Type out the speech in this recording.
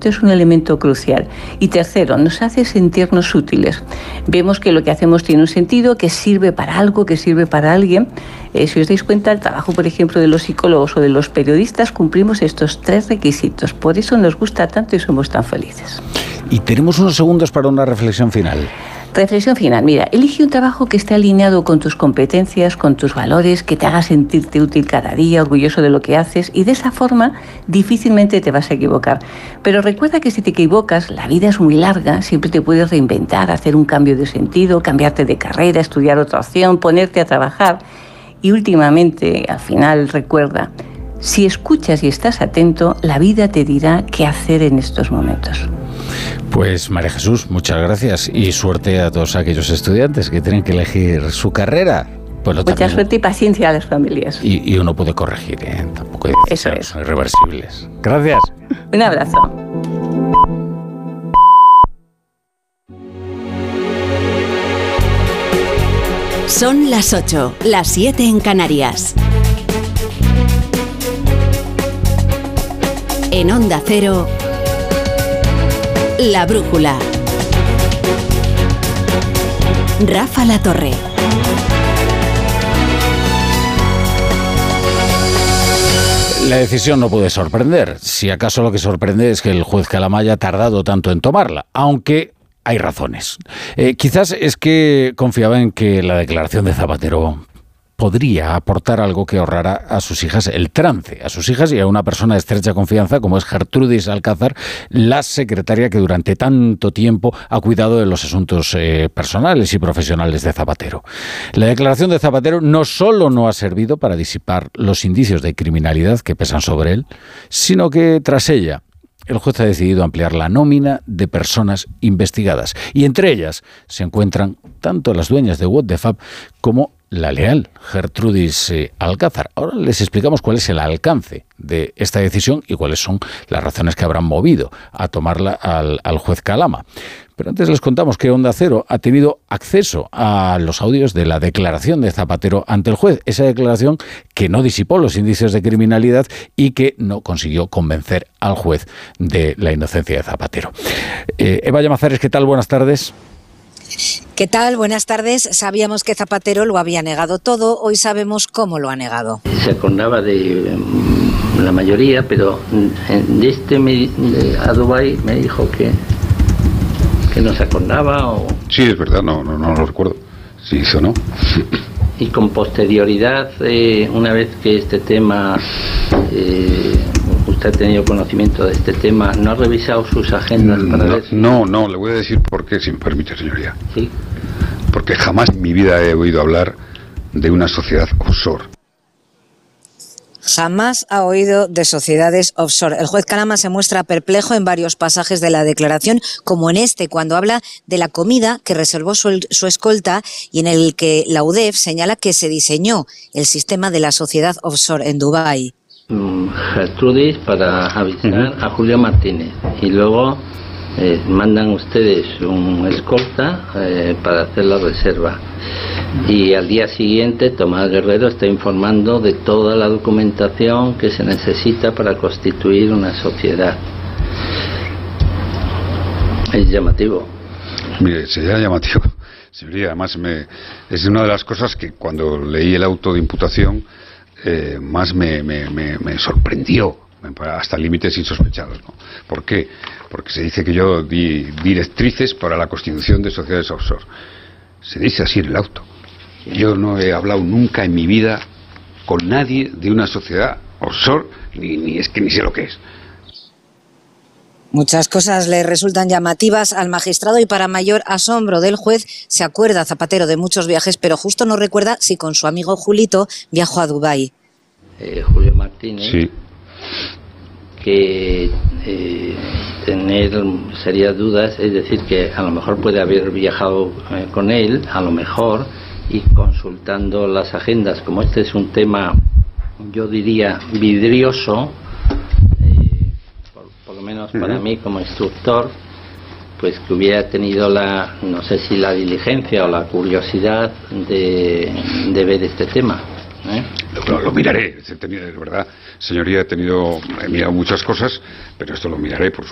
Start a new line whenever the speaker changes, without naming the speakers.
Esto es un elemento crucial. Y tercero, nos hace sentirnos útiles. Vemos que lo que hacemos tiene un sentido, que sirve para algo, que sirve para alguien. Si os dais cuenta, el trabajo, por ejemplo, de los psicólogos o de los periodistas, cumplimos estos 3 requisitos. Por eso nos gusta tanto y somos tan felices.
Y tenemos unos segundos para una reflexión final.
Reflexión final. Mira, elige un trabajo que esté alineado con tus competencias, con tus valores, que te haga sentirte útil cada día, orgulloso de lo que haces, y de esa forma difícilmente te vas a equivocar. Pero recuerda que si te equivocas, la vida es muy larga, siempre te puedes reinventar, hacer un cambio de sentido, cambiarte de carrera, estudiar otra opción, ponerte a trabajar. Y últimamente, al final, recuerda, si escuchas y estás atento, la vida te dirá qué hacer en estos momentos.
Pues María Jesús, muchas gracias y suerte a todos aquellos estudiantes que tienen que elegir su carrera. Pues
mucha suerte y paciencia a las familias.
Y uno puede corregir, tampoco hay decisiones
Eso es.
irreversibles. Gracias.
Un abrazo.
Son las 8, las 7 en Canarias. En Onda Cero, La Brújula. Rafa La Torre.
La decisión no puede sorprender. Si acaso lo que sorprende es que el juez Calamá haya tardado tanto en tomarla, aunque hay razones. Quizás es que confiaba en que la declaración de Zapatero podría aportar algo que ahorrara a sus hijas el trance, a sus hijas y a una persona de estrecha confianza como es Gertrudis Alcázar, la secretaria que durante tanto tiempo ha cuidado de los asuntos personales y profesionales de Zapatero. La declaración de Zapatero no solo no ha servido para disipar los indicios de criminalidad que pesan sobre él, sino que tras ella el juez ha decidido ampliar la nómina de personas investigadas y entre ellas se encuentran tanto las dueñas de What the Fab como la leal Gertrudis Alcázar. Ahora les explicamos cuál es el alcance de esta decisión y cuáles son las razones que habrán movido a tomarla al juez Calamá. Pero antes les contamos que Onda Cero ha tenido acceso a los audios de la declaración de Zapatero ante el juez. Esa declaración que no disipó los indicios de criminalidad y que no consiguió convencer al juez de la inocencia de Zapatero. Eva Llamazares, ¿qué tal? Buenas tardes.
¿Qué tal? Buenas tardes. Sabíamos que Zapatero lo había negado todo, hoy sabemos cómo lo ha negado.
Se acordaba de la mayoría, pero a Dubái me dijo que no se acordaba.
Sí, es verdad, no lo recuerdo. Sí, eso no.
Y con posterioridad, una vez que este tema, usted ha tenido conocimiento de este tema, ¿no ha revisado sus agendas para ver si...
No, le voy a decir por qué, si me permite, señoría.
Sí.
Porque jamás en mi vida he oído hablar de una sociedad offshore.
Jamás ha oído de sociedades offshore. El juez Calamá se muestra perplejo en varios pasajes de la declaración, como en este, cuando habla de la comida que reservó su escolta y en el que la UDEF señala que se diseñó el sistema de la sociedad offshore en Dubái.
Gertrudis para avisar a Julio Martínez y luego mandan ustedes un escolta para hacer la reserva y al día siguiente Tomás Guerrero está informando de toda la documentación que se necesita para constituir una sociedad. Es llamativo.
Mire, sería llamativo. Sería, además, es una de las cosas que cuando leí el auto de imputación más me sorprendió, hasta límites insospechados, ¿no? ¿Por qué? Porque se dice que yo di directrices para la constitución de sociedades offshore. Se dice así en el auto. Yo no he hablado nunca en mi vida con nadie de una sociedad offshore, ni es que ni sé lo que es.
Muchas cosas le resultan llamativas al magistrado y para mayor asombro del juez se acuerda Zapatero de muchos viajes, pero justo no recuerda si con su amigo Julito viajó a Dubái.
Julio Martínez,
sí,
que tener serias dudas, es decir, que a lo mejor puede haber viajado con él, a lo mejor, y consultando las agendas, como este es un tema, yo diría, vidrioso, por lo menos para mí como instructor, pues que hubiera tenido no sé si la diligencia o la curiosidad de ver este tema.
Lo miraré, de verdad, señoría, he mirado muchas cosas, pero esto lo miraré, por supuesto.